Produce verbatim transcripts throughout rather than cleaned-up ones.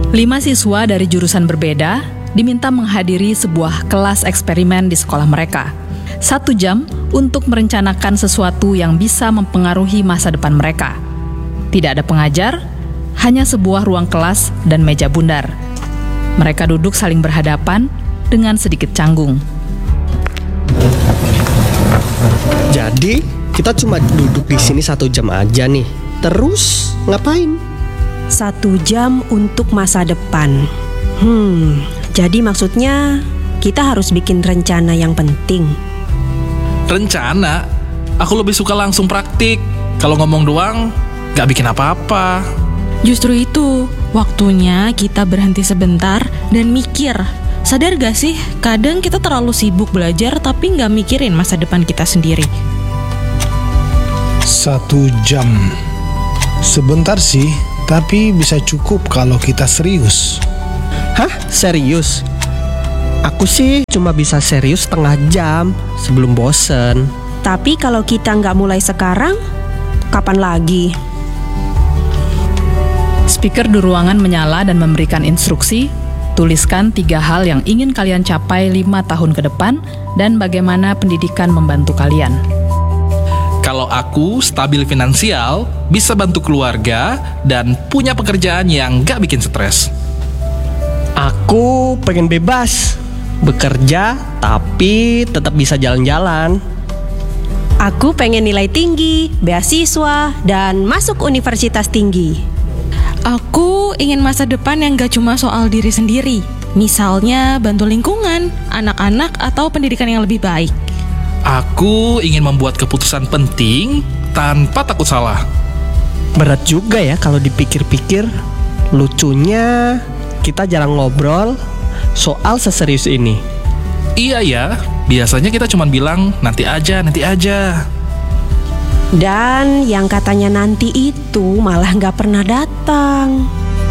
Lima siswa dari jurusan berbeda diminta menghadiri sebuah kelas eksperimen di sekolah mereka. Satu jam untuk merencanakan sesuatu yang bisa mempengaruhi masa depan mereka. Tidak ada pengajar, hanya sebuah ruang kelas dan meja bundar. Mereka duduk saling berhadapan dengan sedikit canggung. Jadi, kita cuma duduk di sini satu jam aja nih. Terus ngapain? Satu jam untuk masa depan. Hmm, jadi maksudnya kita harus bikin rencana yang penting. Rencana? Aku lebih suka langsung praktik. Kalau ngomong doang, gak bikin apa-apa. Justru itu, waktunya kita berhenti sebentar dan mikir. Sadar gak sih, kadang kita terlalu sibuk belajar tapi gak mikirin masa depan kita sendiri. Satu jam. Sebentar sih, tapi bisa cukup kalau kita serius. Hah? Serius? Aku sih cuma bisa serius setengah jam sebelum bosen. Tapi kalau kita nggak mulai sekarang, kapan lagi? Speaker di ruangan menyala dan memberikan instruksi. Tuliskan tiga hal yang ingin kalian capai lima tahun ke depan dan bagaimana pendidikan membantu kalian. Kalau aku stabil finansial, bisa bantu keluarga, dan punya pekerjaan yang gak bikin stres. Aku pengen bebas, bekerja tapi tetap bisa jalan-jalan. Aku pengen nilai tinggi, beasiswa, dan masuk universitas tinggi. Aku ingin masa depan yang gak cuma soal diri sendiri. Misalnya bantu lingkungan, anak-anak, atau pendidikan yang lebih baik. Aku ingin membuat keputusan penting tanpa takut salah. Berat juga ya kalau dipikir-pikir. Lucunya, kita jarang ngobrol soal seserius ini. Iya ya, biasanya kita cuma bilang nanti aja, nanti aja. Dan yang katanya nanti itu malah gak pernah datang.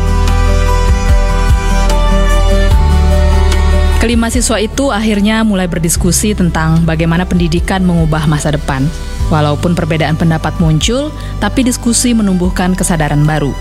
Kelima siswa itu akhirnya mulai berdiskusi tentang bagaimana pendidikan mengubah masa depan. Walaupun perbedaan pendapat muncul, tapi diskusi menumbuhkan kesadaran baru.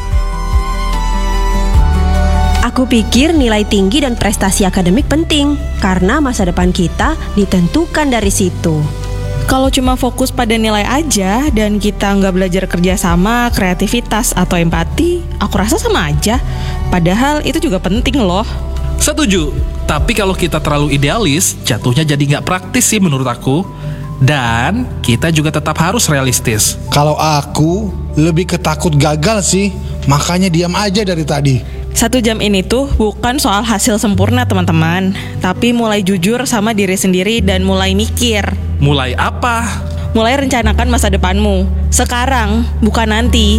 Aku pikir nilai tinggi dan prestasi akademik penting, karena masa depan kita ditentukan dari situ. Kalau cuma fokus pada nilai aja dan kita nggak belajar kerjasama, kreativitas, atau empati, aku rasa sama aja. Padahal itu juga penting loh. Setuju, tapi kalau kita terlalu idealis, jatuhnya jadi nggak praktis sih menurut aku. Dan kita juga tetap harus realistis. Kalau aku lebih ketakut gagal sih, makanya diam aja dari tadi. Satu jam ini tuh bukan soal hasil sempurna teman-teman, tapi mulai jujur sama diri sendiri dan mulai mikir. Mulai apa? Mulai rencanakan masa depanmu. Sekarang, bukan nanti.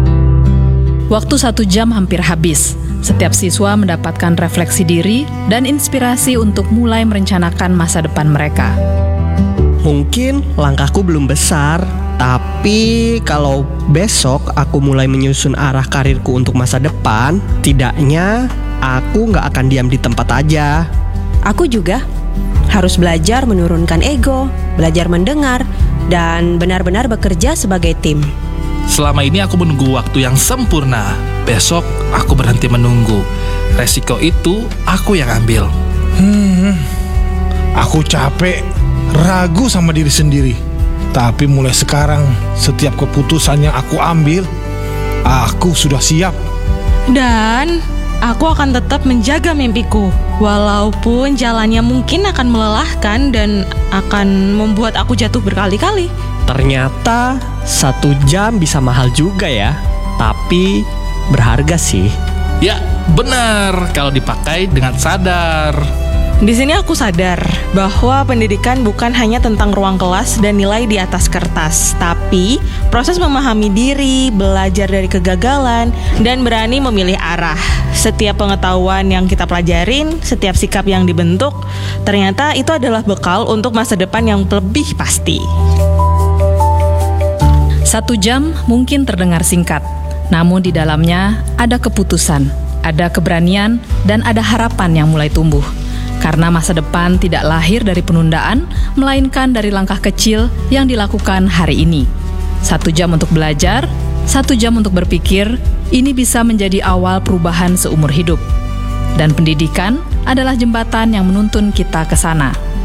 Waktu satu jam hampir habis. Setiap siswa mendapatkan refleksi diri dan inspirasi untuk mulai merencanakan masa depan mereka. Mungkin langkahku belum besar, tapi kalau besok aku mulai menyusun arah karirku untuk masa depan, tidaknya aku nggak akan diam di tempat aja. Aku juga harus belajar menurunkan ego, belajar mendengar, dan benar-benar bekerja sebagai tim. Selama ini aku menunggu waktu yang sempurna. Besok aku berhenti menunggu. Resiko itu aku yang ambil. Hmm, aku capek, ragu sama diri sendiri. Tapi mulai sekarang, setiap keputusan yang aku ambil, aku sudah siap. Dan aku akan tetap menjaga mimpiku, walaupun jalannya mungkin akan melelahkan dan akan membuat aku jatuh berkali-kali. Ternyata satu jam bisa mahal juga ya, tapi berharga sih. Ya, benar kalau dipakai dengan sadar. Di sini aku sadar bahwa pendidikan bukan hanya tentang ruang kelas dan nilai di atas kertas, tapi proses memahami diri, belajar dari kegagalan, dan berani memilih arah. Setiap pengetahuan yang kita pelajarin, setiap sikap yang dibentuk, ternyata itu adalah bekal untuk masa depan yang lebih pasti. Satu jam mungkin terdengar singkat, namun di dalamnya ada keputusan, ada keberanian, dan ada harapan yang mulai tumbuh. Karena masa depan tidak lahir dari penundaan, melainkan dari langkah kecil yang dilakukan hari ini. Satu jam untuk belajar, satu jam untuk berpikir, Ini bisa menjadi awal perubahan seumur hidup. Dan pendidikan adalah jembatan yang menuntun kita ke sana.